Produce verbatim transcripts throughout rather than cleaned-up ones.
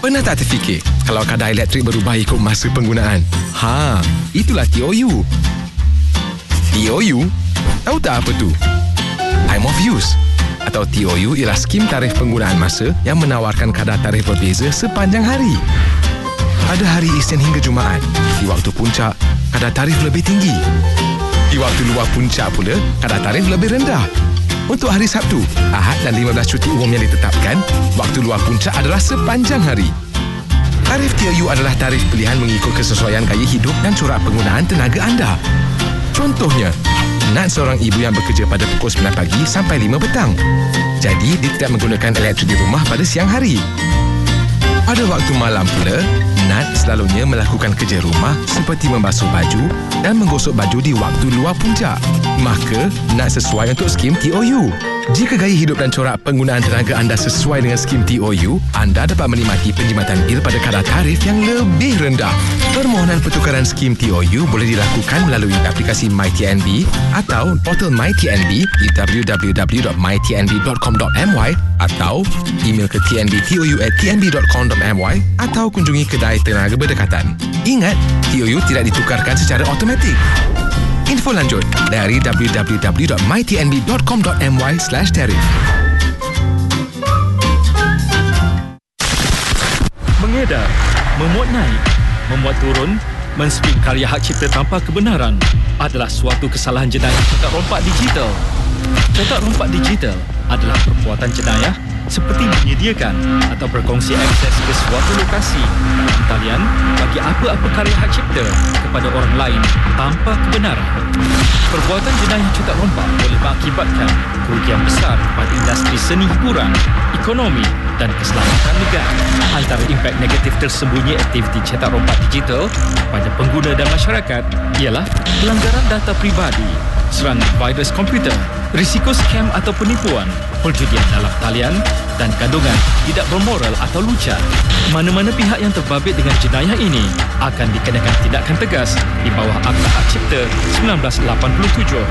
Pernah tak terfikir kalau kadar elektrik berubah ikut masa penggunaan? Ha, itulah T O U. T O U? Tahu tak apa tu? Time of use atau T O U ialah skim tarif penggunaan masa yang menawarkan kadar tarif berbeza sepanjang hari. Pada hari Isnin hingga Jumaat, di waktu puncak, kadar tarif lebih tinggi. Di waktu luar puncak pula, kadar tarif lebih rendah. Untuk hari Sabtu, Ahad dan lima belas cuti umum yang ditetapkan, waktu luar puncak adalah sepanjang hari. Tarif T O U adalah tarif pilihan mengikut kesesuaian gaya hidup dan corak penggunaan tenaga anda. Contohnya, Nat seorang ibu yang bekerja pada pukul sembilan pagi sampai lima petang. Jadi, dia tidak menggunakan elektrik di rumah pada siang hari. Pada waktu malam pula, Nat selalunya melakukan kerja rumah seperti membasuh baju dan menggosok baju di waktu luar puncak. Maka, Nat sesuai untuk skim T O U. Jika gaya hidup dan corak penggunaan tenaga anda sesuai dengan skim T O U, anda dapat menikmati penjimatan bil pada kadar tarif yang lebih rendah. Permohonan pertukaran skim T O U boleh dilakukan melalui aplikasi MyTNB atau portal MyTNB di w w w dot my t n b dot com dot m y atau email ke t n b t o u at t n b dot com dot m y atau kunjungi kedai tenaga berdekatan. Ingat, T O U tidak ditukarkan secara automatik. Info lanjut dari w w w dot my t n b dot com dot m y slash tarif. Mengedar, memuat naik, memuat turun, men-spin karya hak cipta tanpa kebenaran adalah suatu kesalahan jenayah cetak rompak digital. Cetak rompak digital adalah perbuatan jenayah seperti menyediakan atau berkongsi akses ke suatu lokasi, talian bagi apa-apa karya hak cipta kepada orang lain tanpa kebenaran. Perbuatan jenayah cetak rompak boleh mengakibatkan kerugian besar pada industri seni hiburan, ekonomi dan keselamatan negara. Antara impak negatif tersembunyi aktiviti cetak rompak digital pada pengguna dan masyarakat ialah pelanggaran data pribadi, serangan virus komputer, risiko skam atau penipuan, perjudian dalam talian dan kandungan tidak bermoral atau lucah. Mana-mana pihak yang terbabit dengan jenayah ini akan dikenakan tindakan tegas di bawah Akta Hak Cipta seribu sembilan ratus lapan puluh tujuh.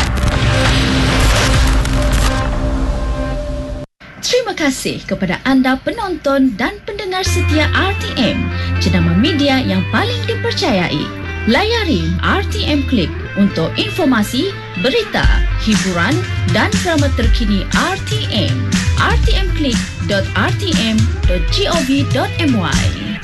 Terima kasih kepada anda penonton dan pendengar setia R T M, jenama media yang paling dipercayai. Layari R T M Click untuk informasi, berita, hiburan dan drama terkini R T M. r t m click dot r t m dot gov dot m y.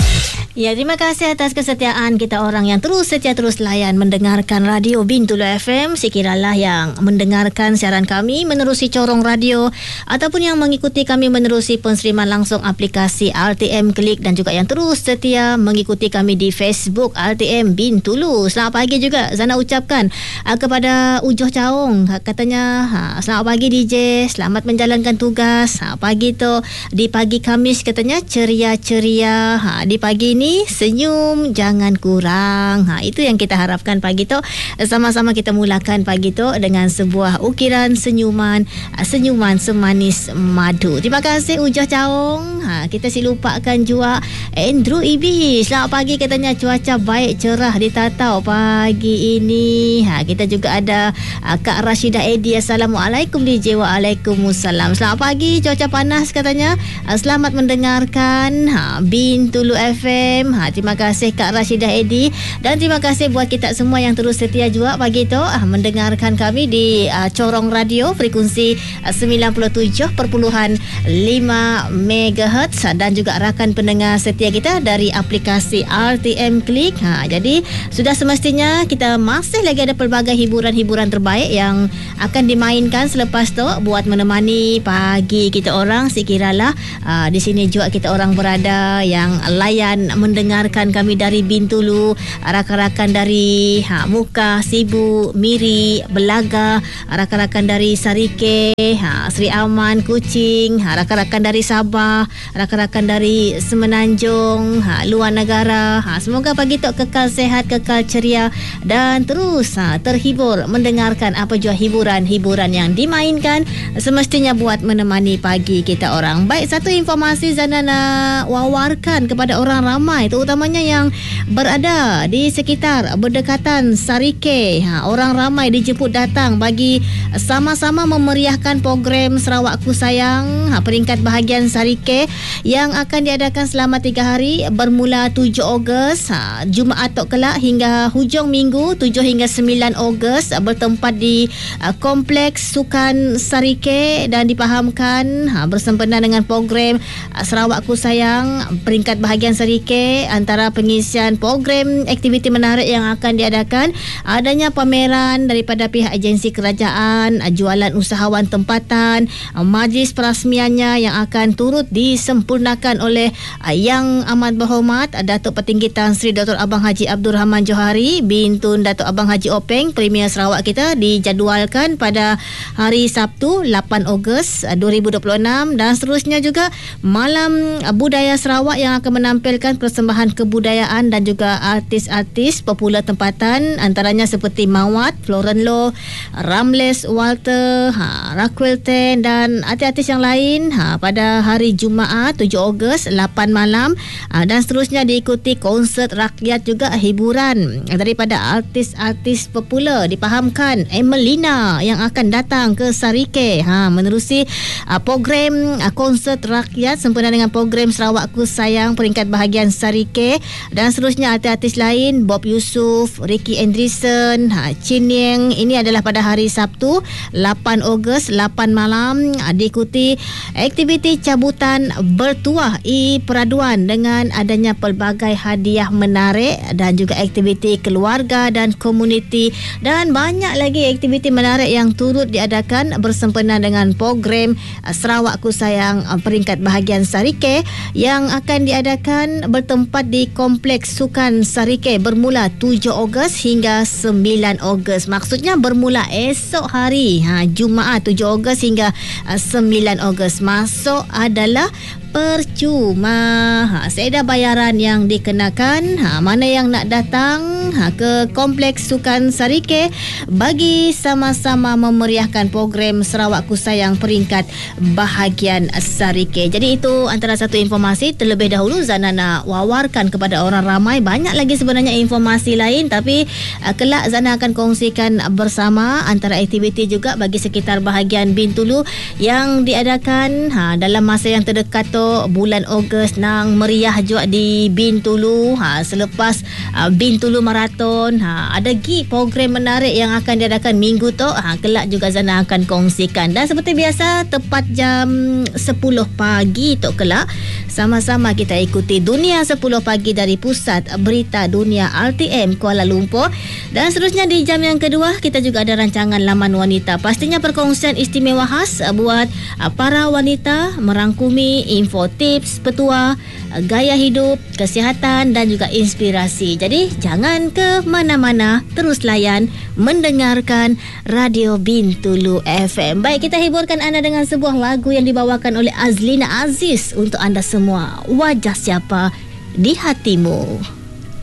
Ya, terima kasih atas kesetiaan kita orang yang terus setia terus layan mendengarkan Radio Bintulu F M. Sekiralah yang mendengarkan siaran kami menerusi corong radio ataupun yang mengikuti kami menerusi penseriman langsung aplikasi R T M Klik dan juga yang terus setia mengikuti kami di Facebook R T M Bintulu. Selamat pagi juga Zana ucapkan uh, kepada Ujoh Caong. Katanya, ha, selamat pagi D J, selamat menjalankan tugas. Ha, pagi tu di pagi Khamis katanya ceria-ceria. Ha, di pagi ini senyum jangan kurang. Ha, itu yang kita harapkan pagi tu. Sama-sama kita mulakan pagi tu dengan sebuah ukiran senyuman, senyuman semanis madu. Terima kasih Ujoh Caong. Ha, kita si lupakan juga Andrew Ibi. Selamat pagi katanya, cuaca baik cerah di Tatau pagi ini. Ha, kita juga ada uh, Kak Rashidah Edi. Assalamualaikum D J. Waalaikumsalam. Selamat pagi, cuaca panas katanya. Uh, selamat mendengarkan ha, Bintulu F M. Ha, terima kasih Kak Rashidah Edi dan terima kasih buat kita semua yang terus setia juga pagi tu ah, mendengarkan kami di uh, corong radio frekuensi uh, sembilan puluh tujuh perpuluhan lima megahertz dan juga rakan pendengar setia kita dari aplikasi R T M Klik. Ha, jadi sudah semestinya kita masih lagi ada pelbagai hiburan-hiburan terbaik yang akan dimainkan selepas tu buat menemani pagi kita orang. Sekiralah uh, di sini juga kita orang berada yang layan mendengarkan kami dari Bintulu, rakan-rakan dari ha, Muka, Sibu, Miri, Belaga, rakan-rakan dari Sarike, ha, Sri Aman, Kuching, ha, rakan-rakan dari Sabah, rakan-rakan dari Semenanjung, ha, luar negara. Ha, semoga pagi tu kekal sehat, kekal ceria dan terus ha, terhibur mendengarkan apa jua hiburan-hiburan yang dimainkan semestinya buat menemani pagi kita orang. Baik, satu informasi Zana nak wawarkan kepada orang ramai ramai, terutamanya yang berada di sekitar berdekatan Sarike. Ha, orang ramai dijemput datang bagi sama-sama memeriahkan program Sarawakku Sayang, ha, peringkat bahagian Sarike yang akan diadakan selama tiga hari bermula tujuh Ogos, ha, Jumaat tok kelak hingga hujung minggu tujuh hingga sembilan Ogos, bertempat di uh, Kompleks Sukan Sarike dan dipahamkan ha, bersempena dengan program uh, Sarawakku Sayang peringkat bahagian Sarike. Antara pengisian program aktiviti menarik yang akan diadakan, adanya pameran daripada pihak agensi kerajaan, uh, jualan usahawan tempatan, uh, majlis perasmiannya yang akan turut disempurnakan oleh uh, Yang Amat Berhormat uh, Datuk Petinggi Tan Sri Doktor Abang Haji Abdul Rahman Johari, Bintun Datuk Abang Haji Openg, Premier Sarawak kita, dijadualkan pada hari Sabtu lapan Ogos dua ribu dua puluh enam. Dan seterusnya juga Malam Budaya Sarawak yang akan menampilkan persembahan kebudayaan dan juga artis-artis popular tempatan, antaranya seperti Mawat, Floren Low, Ramles Walter, ha, Raquel Ten dan artis-artis yang lain, ha, pada hari Jumaat tujuh Ogos lapan malam. Ha, dan seterusnya diikuti konsert rakyat juga, hiburan daripada artis-artis popular. Dipahamkan Emelina yang akan datang ke Sarike, ha, menerusi uh, program uh, konsert rakyat sempena dengan program Sarawakku Sayang peringkat bahagian Sarike. Dan seterusnya artis-artis lain, Bob Yusuf, Ricky Andreessen, ha, Chin Yang. Ini adalah pada hari Sabtu lapan Ogos lapan malam. uh, diikuti aktiviti cabutan bertuah e-peraduan dengan adanya pelbagai hadiah menarik dan juga aktiviti keluarga dan komuniti, dan banyak lagi aktiviti menarik yang turut diadakan bersempena dengan program Sarawakku Sayang peringkat bahagian Sarike yang akan diadakan bertempat di Kompleks Sukan Sarike bermula tujuh Ogos hingga sembilan Ogos. Maksudnya bermula esok hari, ha, Jumaat tujuh Ogos hingga uh, sembilan Ogos. Masuk adalah percuma. Ha, seeda bayaran yang dikenakan. Ha, mana yang nak datang ha, ke Kompleks Sukan Sarike bagi sama-sama memeriahkan program Sarawakku Sayang peringkat bahagian Sarike. Jadi itu antara satu informasi terlebih dahulu Zana nak wawarkan kepada orang ramai. Banyak lagi sebenarnya informasi lain, tapi uh, kelak Zana akan kongsikan bersama antara aktiviti juga bagi sekitar bahagian Bintulu yang diadakan ha, dalam masa yang terdekat tu, bulan Ogos nang meriah juga di Bintulu. Ha, selepas uh, Bintulu Marathon, ha, ada lagi program menarik yang akan diadakan minggu tu. Ha, kelak juga Zana akan kongsikan. Dan seperti biasa, tepat jam sepuluh pagi tu kelak, sama-sama kita ikuti Dunia sepuluh pagi dari Pusat Berita Dunia R T M Kuala Lumpur. Dan seterusnya di jam yang kedua, kita juga ada rancangan Laman Wanita. Pastinya perkongsian istimewa khas buat uh, para wanita, merangkumi info, tips, petua, gaya hidup, kesihatan dan juga inspirasi. Jadi jangan ke mana-mana, terus layan mendengarkan Radio Bintulu F M. Baik, kita hiburkan anda dengan sebuah lagu yang dibawakan oleh Azlina Aziz untuk anda semua. Wajah Siapa di Hatimu.